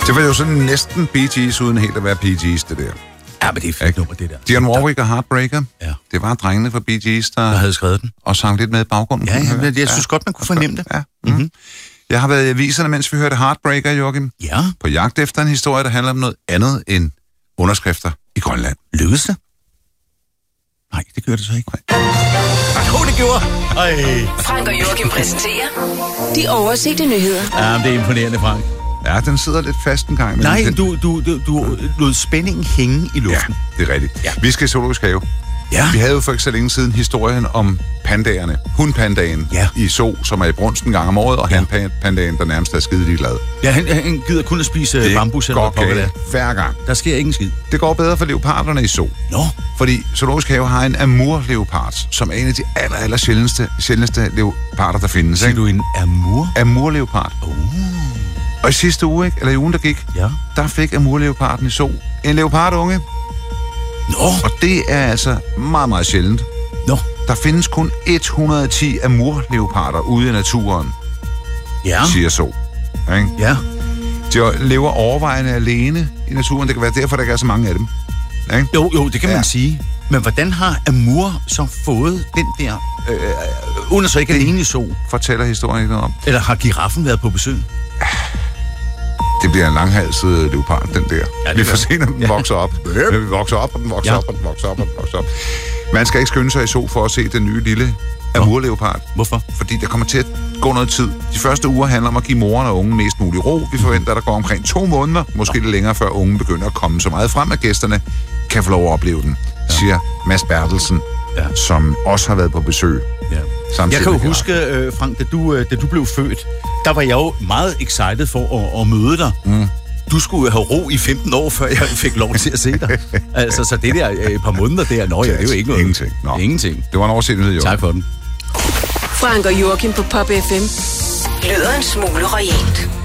Det var jo sådan næsten Bee Gees, uden helt at være Bee Gees, det der. Ja, men det er fedt nummer, det der. Dionne Warwick og Heartbreaker. Ja. Det var drengene fra Bee Gees, der havde skrevet den. Og sang lidt med i baggrunden. Ja, jeg synes godt, man kunne fornemme det. Ja. Mm-hmm. Jeg har været i aviserne, mens vi hørte Heartbreaker, Joachim. Ja. På jagt efter en historie, der handler om noget andet end underskrifter i Grønland. Lykkedes det? Nej, det gjorde det så ikke. Det gjorde. Frank og Joachim præsenterer de oversete nyheder. Ja, det er imponerende, Frank. Ja, den sidder lidt fast en gang. Nej, du lod spændingen hænge i luften. Ja, det er rigtigt. Ja. Vi skal i Zoologisk Have. Ja. Vi havde jo for ikke så længe siden historien om pandaerne. Hundpandaen i Zoo, som er i brunst en gang om året, og hanpandaen, der nærmest er skide ligeglad. Ja, han gider kun at spise bambus eller noget hver gang. Der sker ikke en skid. Det går bedre for leoparderne i Zoo. Fordi Zoologisk Have har en amur-leopard, som er en af de aller sjældneste leoparder, der findes. Siger du en amur? Amur-leopard. Og i sidste uge, ikke? Eller i ugen, der gik, der fik amur-leoparden i Zoo en leopardunge. Og det er altså meget, meget sjældent. Der findes kun 110 amur-leoparder ude i naturen, siger Zoo. Ja. De lever overvejende alene i naturen. Det kan være derfor, der ikke er så mange af dem. Ikke? Jo, det kan man sige. Men hvordan har amur så fået den der... uden så ikke alene i Zoo? Fortæller historien ikke noget om. Eller har giraffen været på besøg? Det bliver en langhalset leopard, den der. Ja, vi får se, når den vokser op. Men vi vokser op, og den vokser op, og den vokser op, og den vokser op. Man skal ikke skynde sig i Zoo for at se den nye lille amur-leopard. Hvorfor? Fordi der kommer til at gå noget tid. De første uger handler om at give moren og ungen mest mulig ro. Vi forventer, at der går omkring 2 måneder, måske lidt længere, før ungen begynder at komme så meget frem, at gæsterne kan få lov at opleve den, siger Mads Bertelsen, som også har været på besøg. Ja. Jeg kan jo huske, Frank, da du blev født, der var jeg jo meget excited for at møde dig. Du skulle have ro i 15 år, før jeg fik lov til at se dig. Altså, så det der et par måneder der, det er jo ikke noget. Ingenting. Det var en overset, Tak for den. Frank og Joachim på Pop FM lyder en smule royalt.